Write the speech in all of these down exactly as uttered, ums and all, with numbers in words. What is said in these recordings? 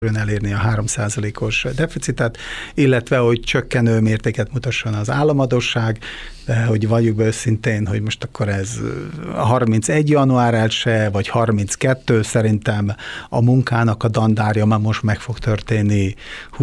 elérni a három százalékos deficitet, illetve hogy csökkenő mértéket mutasson az államadósság, de hogy valljuk be őszintén, hogy most akkor ez a harmincegy január első, vagy harminckettő, szerintem a munkának a dandárja már most meg fog történni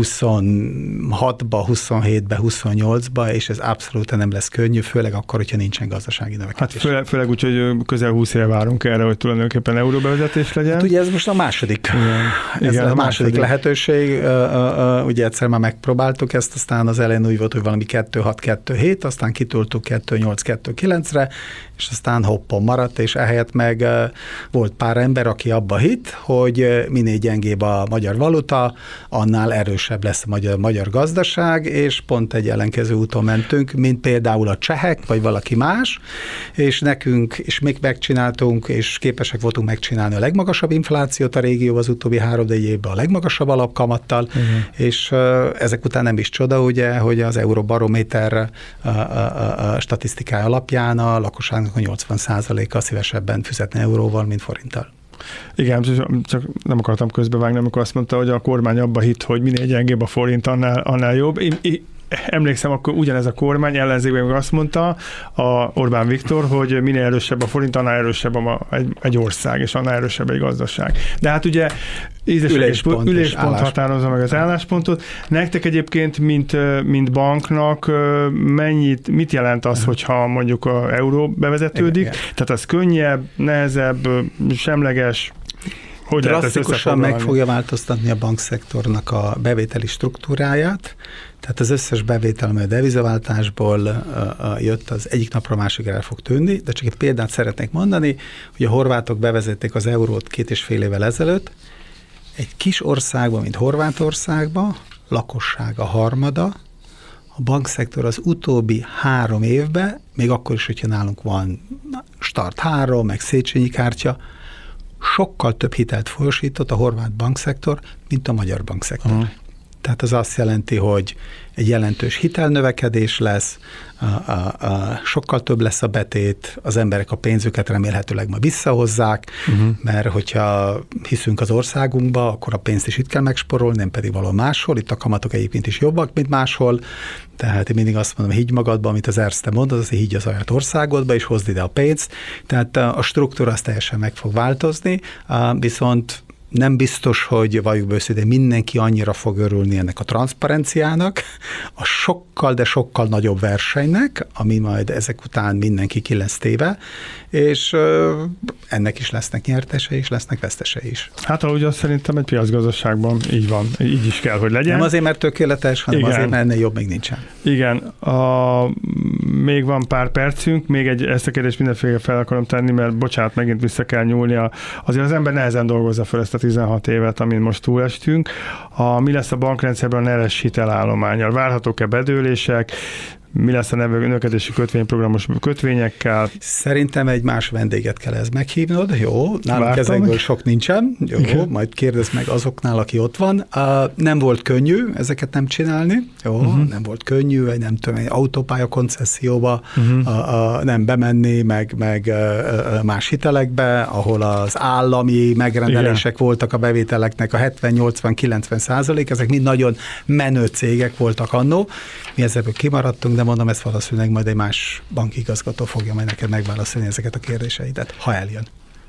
huszonhatba, huszonhétbe, huszonnyolcba, és ez abszolút nem lesz könnyű, főleg akkor, hogyha nincsen gazdasági növekedés. Hát főleg, főleg úgy, hogy közel húsz éve várunk erre, hogy tulajdonképpen euróbevezetés legyen. Hát ugye ez most a második, igen, ez igen, a a második második lehetőség. Ugye egyszer már megpróbáltuk ezt, aztán az elején úgy volt, hogy valami kettő hat kettő hét, aztán kitoltuk kettő nyolc kettő kilencre, és aztán hoppon maradt, és ehelyett meg volt pár ember, aki abba hitt, hogy minél gyengébb a magyar valuta, annál erősebb lesz a magyar, magyar gazdaság, és pont egy ellenkező úton mentünk, mint például a csehek, vagy valaki más, és nekünk, és még megcsináltunk, és képesek voltunk megcsinálni a legmagasabb inflációt a régió az utóbbi három-négy évben, a legmagasabb alapkamattal, uh-huh. és uh, ezek után nem is csoda, ugye, hogy az Euróbarométer uh, uh, uh, statisztikája alapján a lakosságnak a nyolcvan százaléka szívesebben fizetne euróval, mint forinttal. Igen, csak nem akartam közbevágni, amikor azt mondta, hogy a kormány abba hitt, hogy minél gyengébb a forint, annál, annál jobb. Én, én emlékszem, akkor ugyanez a kormány ellenzékben azt mondta, a Orbán Viktor, hogy minél erősebb a forint, annál erősebb a, egy, egy ország, és annál erősebb egy gazdaság. De hát ugye üléspont, üléspont határozza meg az álláspontot. Nektek egyébként, mint, mint banknak, mennyit, mit jelent az, hogyha mondjuk a euró bevezetődik? Igen, igen. Tehát az könnyebb, nehezebb, semleges? Hogy drasztikusan meg fogja változtatni a bankszektornak a bevételi struktúráját, tehát az összes bevétel, amely a devizaváltásból uh, uh, jött, az egyik napra a másikra el fog tűnni, de csak egy példát szeretnék mondani, hogy a horvátok bevezették az eurót két és fél évvel ezelőtt, egy kis országban, mint Horvátországban, lakossága harmada, a bankszektor az utóbbi három évben, még akkor is, hogyha nálunk van Start három, meg Széchenyi kártya, sokkal több hitelt folyosított a horvát bankszektor, mint a magyar bankszektor. Uh-huh. Tehát az azt jelenti, hogy egy jelentős hitelnövekedés lesz, a, a, a, sokkal több lesz a betét, az emberek a pénzüket remélhetőleg ma visszahozzák, uh-huh. mert hogyha hiszünk az országunkba, akkor a pénzt is itt kell megsporolni, nem pedig valahol máshol. Itt a kamatok egyébként is jobbak, mint máshol. Tehát én mindig azt mondom, higgy magadba, amit az Erste mond, az, hogy higgy az saját országodba, és hozd ide a pénzt. Tehát a struktúra az teljesen meg fog változni, viszont nem biztos, hogy valljuk be őszintén, mindenki annyira fog örülni ennek a transzparenciának, a sokkal, de sokkal nagyobb versenynek, ami majd ezek után mindenki ki lesz téve, és ennek is lesznek nyertesei, és lesznek vesztesei is. Hát ahogy azt szerintem egy piacgazdaságban így van, így is kell, hogy legyen. Nem azért, mert tökéletes, hanem igen. azért, mert ennél jobb még nincsen. Igen, a, még van pár percünk, még egy, ezt a kérdést mindenféle fel akarom tenni, mert bocsánat, megint vissza kell nyúlnia. Azért az ember nehezen dolgozza fel ezt a tizenhat évet, amin most túlestünk. A, mi lesz a bankrendszerben a neres hitelállománnyal? Várhatók-e bedőlések? Mi lesz a növekedési kötvényprogramos kötvényekkel? Szerintem egy más vendéget kell ez meghívnod, jó? Nálunk ezekből sok nincsen, jó? Igen. Majd kérdezd meg azoknál, aki ott van. Uh, nem volt könnyű ezeket nem csinálni, jó? Uh-huh. Nem volt könnyű, vagy nem tudom, egy autópálya koncesszióba uh-huh. uh, uh, nem bemenni, meg, meg uh, más hitelekbe, ahol az állami megrendelések igen. voltak a bevételeknek a hetven, nyolcvan, kilencven százalék, ezek mind nagyon menő cégek voltak annó. Mi ezekből kimaradtunk, de mondom, ezt valószínűleg majd egy más bankigazgató fogja majd neked megválaszolni ezeket a kérdéseidet, ha eljön.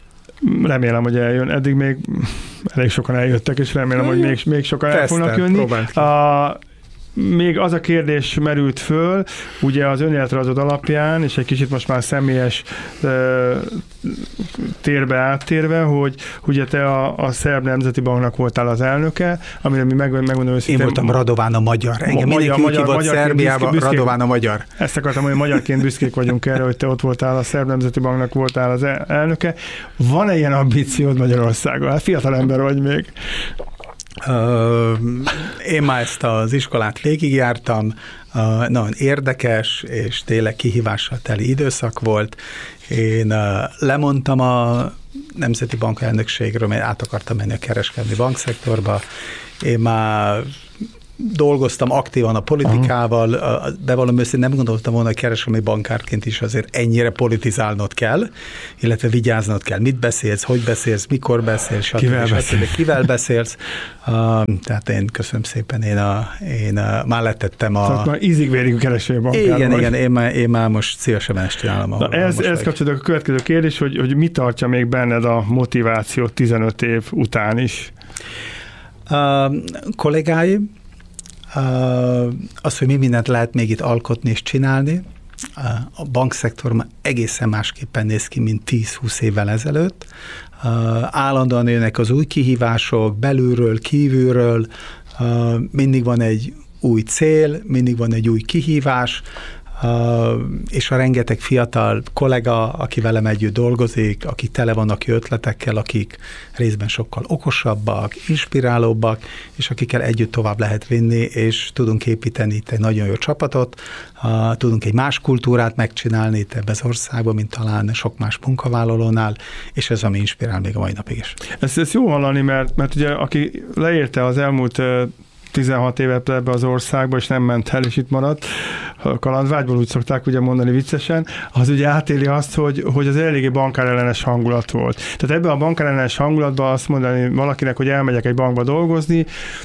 Remélem, hogy eljön. Eddig még elég sokan eljöttek, és remélem, hogy még, még sokan el fognak jönni. Még az a kérdés merült föl, ugye az önéletrajzod alapján, és egy kicsit most már személyes uh, térbe áttérve, hogy ugye te a, a Szerb Nemzeti Banknak voltál az elnöke, amire mi meg, megmondom őszintén... Én voltam Radován a magyar. Engem ma, mindenki úgy hívott Szerbiában, büszke, Radován a magyar. Ezt akartam, hogy magyarként büszkék vagyunk erre, hogy te ott voltál, a Szerb Nemzeti Banknak voltál az elnöke. Van-e ilyen ambíciód Magyarországon? Hát fiatal ember vagy még. Uh, én már ezt az iskolát végigjártam, uh, nagyon érdekes és tényleg kihívással teli időszak volt. Én uh, lemondtam a Nemzeti Bank elnökségről, mert át akartam menni a kereskedelmi bankszektorba. Én már dolgoztam aktívan a politikával, uh-huh. bevallom őszintén, nem gondoltam volna, hogy kereskedelmi bankárként is azért ennyire politizálnod kell, illetve vigyáznod kell, mit beszélsz, hogy beszélsz, mikor beszélsz, stb. Kivel stb. beszélsz. Kivel beszélsz. Uh, tehát én köszönöm szépen, én, a, én a, már letettem a... Tehát már ízig-vérig kereskedelmi bankár. Igen, vagy. igen, én már, én már most szívesen ezt csinálom. Na ez, ez kapcsolatban a következő kérdés, hogy, hogy mi tartja még benned a motivációt tizenöt év után is? Uh, kollégáim, uh, az, hogy mi mindent lehet még itt alkotni és csinálni. Uh, a bankszektor már egészen másképpen néz ki, mint tíz-húsz évvel ezelőtt. Uh, állandóan jönnek az új kihívások, belülről, kívülről, uh, mindig van egy új cél, mindig van egy új kihívás, Uh, és a rengeteg fiatal kollega, aki velem együtt dolgozik, akik tele vannak ötletekkel, akik részben sokkal okosabbak, inspirálóbbak, és akikkel együtt tovább lehet vinni, és tudunk építeni itt egy nagyon jó csapatot, uh, tudunk egy más kultúrát megcsinálni itt ebben az országban, mint talán sok más munkavállalónál, és ez ami inspirál még a mai napig is. Ezt, ezt jó hallani, mert, mert ugye aki leérte az elmúlt tizenhat évet ebbe az országba, és nem ment el, és itt maradt. A kalandvágyból úgy szokták ugye mondani viccesen, az ugye átéli azt, hogy, hogy az eléggé bankárellenes hangulat volt. Tehát ebben a bankárellenes hangulatban azt mondani valakinek, hogy elmegyek egy bankba dolgozni,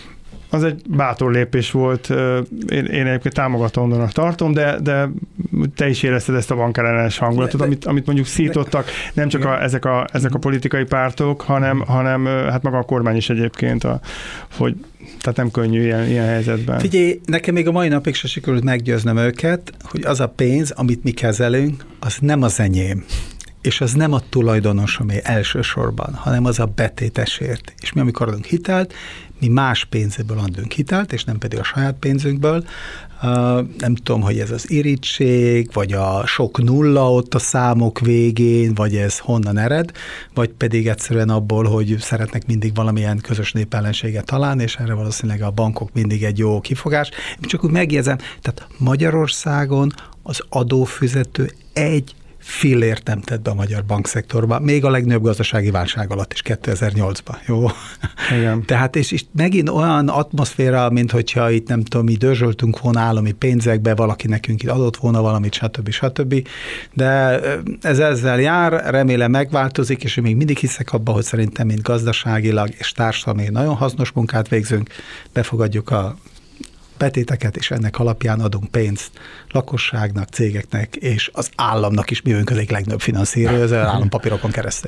az egy bátor lépés volt, én, én egyébként támogatónak tartom, de, de te is érezted ezt a bankárellenes hangulatot, de, amit, amit mondjuk szítottak nem csak a, ezek, a, ezek a politikai pártok, hanem, hanem hát maga a kormány is egyébként, a, hogy tehát nem könnyű ilyen, ilyen helyzetben. Figyelj, nekem még a mai napig se sikerült meggyőznöm őket, hogy az a pénz, amit mi kezelünk, az nem az enyém. És az nem a tulajdonosomé elsősorban, hanem az a betétesért. És mi, amikor adunk hitelt, mi más pénzéből adunk hitelt, és nem pedig a saját pénzünkből. Uh, nem tudom, hogy ez az irítség, vagy a sok nulla ott a számok végén, vagy ez honnan ered, vagy pedig egyszerűen abból, hogy szeretnek mindig valamilyen közös népellenséget találni, és erre valószínűleg a bankok mindig egy jó kifogás. Én csak úgy megjegyzem, tehát Magyarországon az adófizető egy fillért nem tett be a magyar bankszektorba, még a legnagyobb gazdasági válság alatt is kétezer-nyolcban, jó? Igen. Tehát, és, és megint olyan atmoszféra, mint hogyha itt nem tudom, mi dörzsöltünk volna állami pénzekbe, valaki nekünk itt adott volna valamit, stb. stb. De ez ezzel jár, remélem megváltozik, és én még mindig hiszek abba, hogy szerintem, mint gazdaságilag és társadalmi nagyon hasznos munkát végzünk, befogadjuk a betéteket, és ennek alapján adunk pénzt lakosságnak, cégeknek, és az államnak is, mi vagyunk az egyik legnagyobb finanszírozó, az állampapírokon keresztül.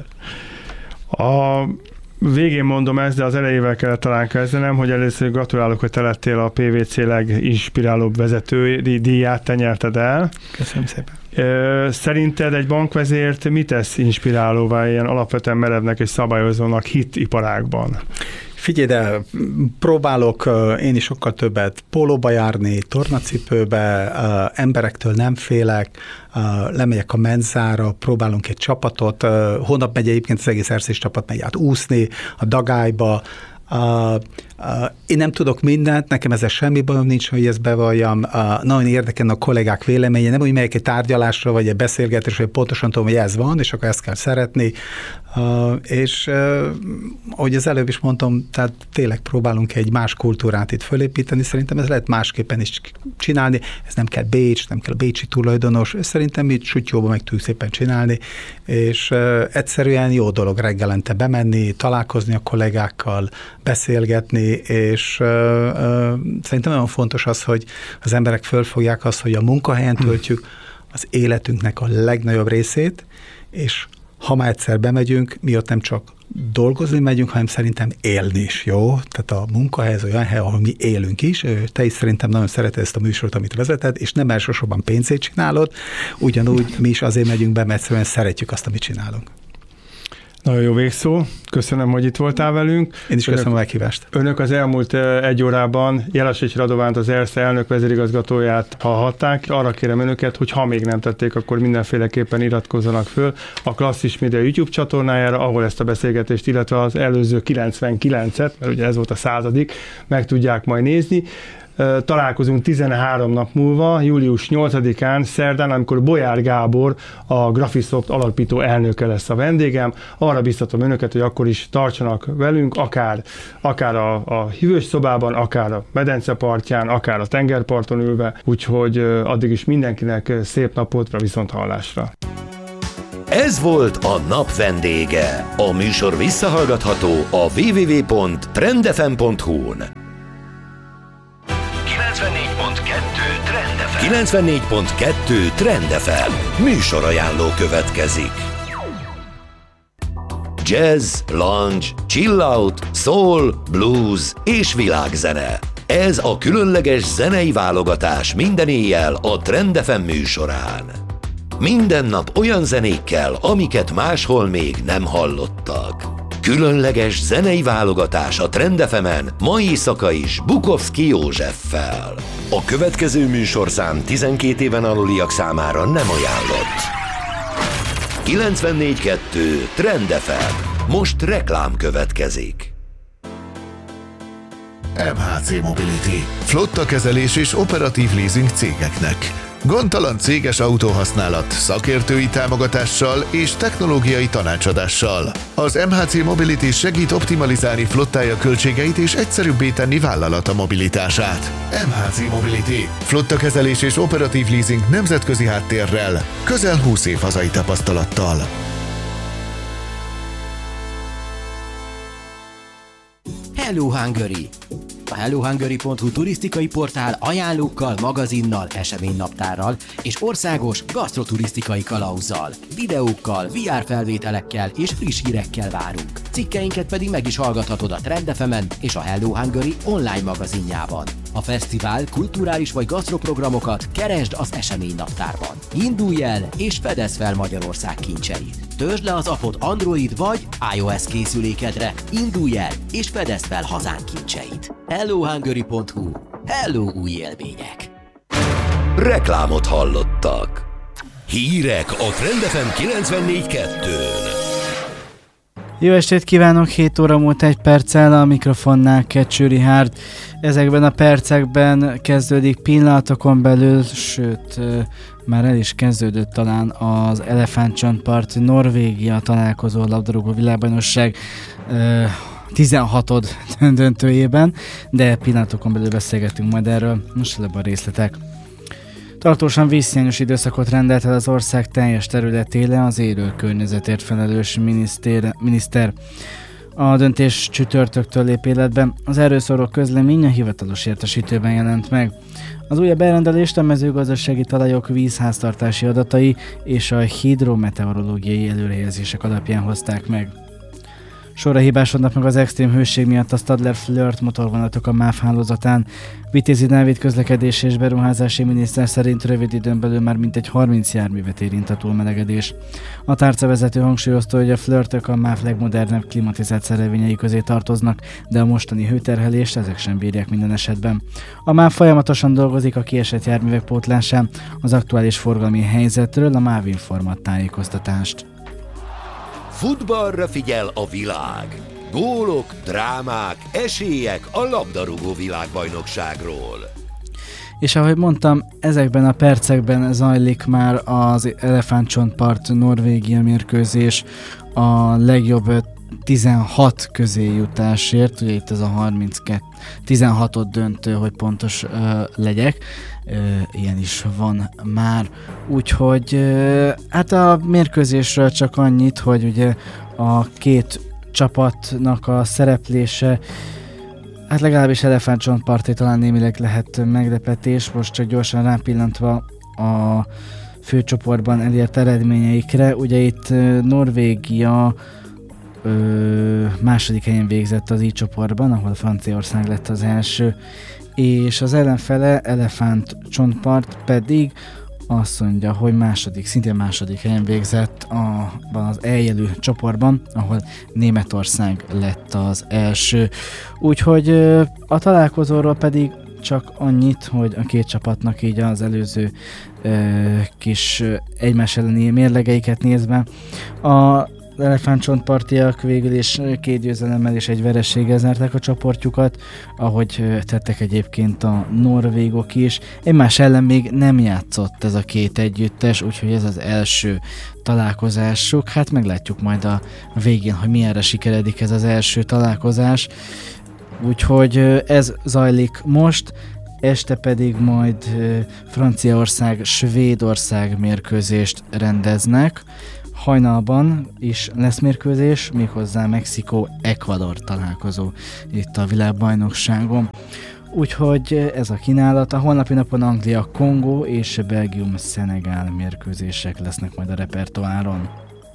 A végén mondom ezt, de az elejével kellett talán kezdenem, hogy először gratulálok, hogy te lettél a pé vé cé leginspirálóbb vezetői díját, te nyerted el. Köszönöm szépen. Szerinted egy bankvezért mit tesz inspirálóvá ilyen alapvetően merevnek és szabályozónak hit iparágban? Figyelj, de próbálok én is sokkal többet pólóba járni, tornacipőbe, emberektől nem félek, lemegyek a menzára, próbálunk egy csapatot, hónap megy egyébként az egész erszés csapat megy át úszni, a Dagályba. Uh, uh, én nem tudok mindent, nekem ezzel semmi bajom nincs, hogy ezt bevalljam. Uh, nagyon érdekel a kollégák véleménye, nem úgy megyek egy tárgyalásra, vagy egy beszélgetésre, hogy pontosan tudom, hogy ez van, és akkor ezt kell szeretni. Uh, és uh, ahogy az előbb is mondtam, tehát tényleg próbálunk egy más kultúrát itt fölépíteni, szerintem ez lehet másképpen is csinálni, ez nem kell Bécs, nem kell bécsi tulajdonos, szerintem mi sutyóban meg tudjuk szépen csinálni, és uh, egyszerűen jó dolog reggelente bemenni, találkozni a kollégákkal, beszélgetni, és uh, uh, szerintem nagyon fontos az, hogy az emberek fölfogják azt, hogy a munkahelyen töltjük az életünknek a legnagyobb részét, és ha már egyszer bemegyünk, mi ott nem csak dolgozni megyünk, hanem szerintem élni is, jó? Tehát a munkahely az olyan hely, ahol mi élünk is. Te is szerintem nagyon szereted ezt a műsort, amit vezeted, és nem elsősorban pénzét csinálod, ugyanúgy mi is azért megyünk be, mert egyszerűen szeretjük azt, amit csinálunk. Nagyon jó végszó. Köszönöm, hogy itt voltál velünk. Én is köszönöm önök, a meghívást. Önök az elmúlt egy órában Jelasics Radovánt, az Erste elnök vezérigazgatóját hallhatták. Arra kérem önöket, hogy ha még nem tették, akkor mindenféleképpen iratkozzanak föl a Klasszis Média YouTube csatornájára, ahol ezt a beszélgetést, illetve az előző kilencvenkilencet, mert ugye ez volt a századik, meg tudják majd nézni. találkozunk tizenhárom nap múlva, július nyolcadikán, szerdán, amikor Bolyár Gábor, a Graphisoft alapító elnöke lesz a vendégem. Arra biztatom önöket, hogy akkor is tartsanak velünk, akár, akár a, a hűvös szobában, akár a medence partján, akár a tengerparton ülve, úgyhogy addig is mindenkinek szép napot, viszont hallásra. Ez volt a nap vendége. A műsor visszahallgatható a double-u double-u double-u pont trend f m pont h u-n. kilencvennégy pont kettő Trend ef em. kilencvennégy pont kettő Trend ef em. Műsorajánló következik. Jazz, lounge, chill out, soul, blues és világzene. Ez a különleges zenei válogatás minden éjjel a Trend ef em műsorán. Minden nap olyan zenékkel, amiket máshol még nem hallottak. Különleges zenei válogatás a Trend ef emen mai éjszaka is Bukovszki Józseffel. A következő műsorszám tizenkét éven aluliak számára nem ajánlott. kilencvennégy kettő Trend ef em. Most reklám következik. em há cé Mobility. Flotta kezelés és operatív leasing cégeknek. Gondtalan céges autóhasználat, szakértői támogatással és technológiai tanácsadással. Az em há cé Mobility segít optimalizálni flottája költségeit és egyszerűbbé tenni vállalata mobilitását. em há cé Mobility. Flotta kezelés és operatív leasing nemzetközi háttérrel, közel húsz év hazai tapasztalattal. Hello Hungary! A hello hungary pont hu turisztikai portál ajánlókkal, magazinnal, eseménynaptárral és országos gasztroturisztikai kalauzzal, videókkal, vé er felvételekkel és friss hírekkel várunk. Cikkeinket pedig meg is hallgathatod a Trend ef emen és a Hello Hungary online magazinjában. A fesztivál, kulturális vagy gasztroprogramokat keresd az eseménynaptárban. Indulj el és fedezd fel Magyarország kincseit. Töltsd le az appot Android vagy iOS készülékedre, indulj el és fedezd fel hazánk kincseit. hello hungary pont hu. Hello új élmények! Reklámot hallottak. Hírek a Trend ef em kilencvennégy kettőn. Jó estét kívánok, hét óra múlt egy perccel, a mikrofonnál Kecső Richárd. Ezekben a percekben kezdődik pillanatokon belül, sőt, már el is kezdődött talán az Elefántcsontpart Norvégia találkozó labdarúgó világbajnokság tizenhatod döntőjében, de pillanatokon belül beszélgetünk majd erről, most előbb a részletek. Tartósan vízhiányos időszakot rendelt el az ország teljes területére az élő környezetért felelős miniszter. miniszter. A döntés csütörtöktől lép életbe. Az erről szóló közlemény a hivatalos értesítőben jelent meg. Az újabb elrendelést a mezőgazdasági talajok vízháztartási adatai és a hidrometeorológiai előrejelzések alapján hozták meg. Sorra hibásodnak meg az extrém hőség miatt a Stadler Flirt motorvonatok a MÁV hálózatán. Vitézi Dávid közlekedési és beruházási miniszter szerint rövid időn belül már mintegy harminc járművet érint a túlmelegedés. A tárcavezető hangsúlyozta, hogy a Flirtök a MÁV legmodernebb klimatizált szerelvényei közé tartoznak, de a mostani hőterhelést ezek sem bírják minden esetben. A MÁV folyamatosan dolgozik a kiesett járművek pótlásán, az aktuális forgalmi helyzetről a MÁV informat tájékoztatást. Futballra figyel a világ. Gólok, drámák, esélyek a labdarúgó világbajnokságról. És ahogy mondtam, ezekben a percekben zajlik már az Elefántcsontpart Norvégia mérkőzés a legjobb tizenhat közé jutásért, ugye itt ez a harminckettő, tizenhatod döntő, hogy pontos uh, legyek, uh, ilyen is van már, úgyhogy uh, hát a mérkőzésről csak annyit, hogy ugye a két csapatnak a szereplése, hát legalábbis Elefántcsontparti talán némileg lehet meglepetés, most csak gyorsan rápillantva a főcsoportban elért eredményeikre, ugye itt uh, Norvégia Ö, második helyen végzett az I csoportban, ahol Franciaország lett az első, és az ellenfele Elefántcsontpart pedig azt mondja, hogy második, szintén második helyen végzett a, az eljelű csoportban, ahol Németország lett az első. Úgyhogy ö, a találkozóról pedig csak annyit, hogy a két csapatnak így az előző ö, kis ö, egymás elleni mérlegeiket nézve, a elefántcsontpartiak végül is két győzelemmel és egy vereséggel zárták a csoportjukat, ahogy tettek egyébként a norvégok is. Egymás ellen még nem játszott ez a két együttes, úgyhogy ez az első találkozásuk. Hát meglátjuk majd a végén, hogy milyenre sikeredik ez az első találkozás. Úgyhogy ez zajlik most, este pedig majd Franciaország-Svédország mérkőzést rendeznek. Hajnalban is lesz mérkőzés, méghozzá Mexikó-Ecuador találkozó itt a világbajnokságon. Úgyhogy ez a kínálat. A holnapi napon Anglia-Kongó és Belgium-Szenegál mérkőzések lesznek majd a repertoáron.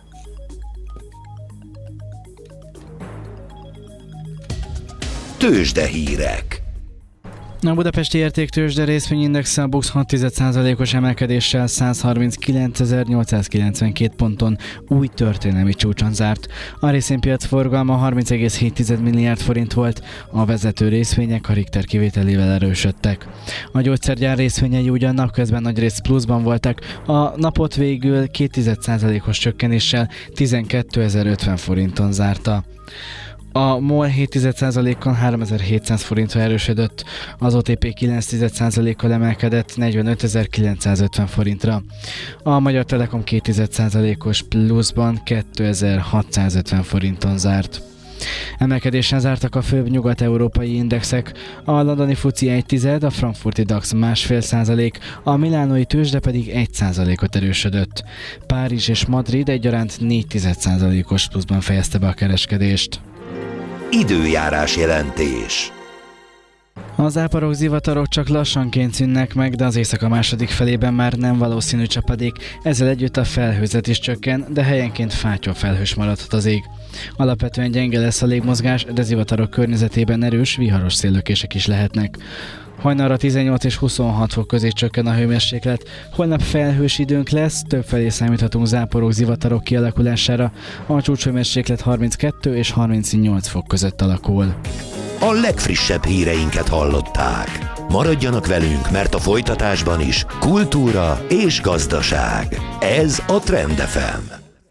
Tőzsdehírek. A budapesti értéktőzsde részvényindexe a BUX hat tized százalékos emelkedéssel százharminckilencezer-nyolcszázkilencvenkét ponton új történelmi csúcson zárt. A részvénypiac forgalma harminc egész hét milliárd forint volt, a vezető részvények a Richter kivételével erősödtek. A gyógyszergyár részvényei ugyan napközben nagyrészt pluszban voltak, a napot végül két tized százalékos csökkenéssel tizenkétezer-ötven forinton zárta. A MOL hét tized százalékkal háromezer-hétszáz forintra erősödött, az o té pé kilenc tized százalékkal emelkedett negyvenötezer-kilencszázötven forintra. A Magyar Telekom két tized százalékos pluszban kétezer-hatszázötven forinton zárt. Emelkedésen zártak a főbb nyugat-európai indexek, a londoni fuci egy tized, a frankfurti DAX másfél százalék, a milánói tőzsde pedig egy százalékot erősödött. Párizs és Madrid egyaránt négy tized százalékos pluszban fejezte be a kereskedést. Időjárás jelentés. A záporok, zivatarok csak lassanként szűnnek meg, de az éjszaka második felében már nem valószínű csapadék, ezzel együtt a felhőzet is csökken, de helyenként fátyol felhős maradhat az ég. Alapvetően gyenge lesz a légmozgás, de zivatarok környezetében erős, viharos széllökések is lehetnek. Hajnalra tizennyolc és huszonhat fok közé csökken a hőmérséklet, holnap felhős időnk lesz, többfelé számíthatunk záporok, zivatarok kialakulására, a csúcshőmérséklet harminckettő és harmincnyolc fok között alakul. A legfrissebb híreinket hallották. Maradjanak velünk, mert a folytatásban is kultúra és gazdaság. Ez a Trend ef em.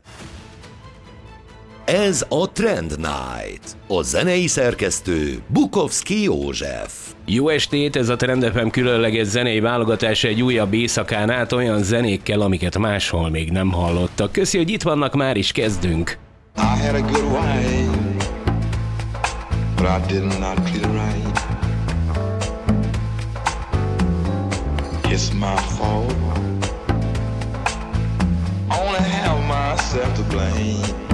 Ez a Trend Night. A zenei szerkesztő Bukovszki József. Jó estét, ez a Trend ef em különleges zenei válogatása egy újabb éjszakán át olyan zenékkel, amiket máshol még nem hallottak. Köszi, hogy itt vannak, már is kezdünk. I had a good wife, but I did not treat her right. It's my fault. Only have myself to blame.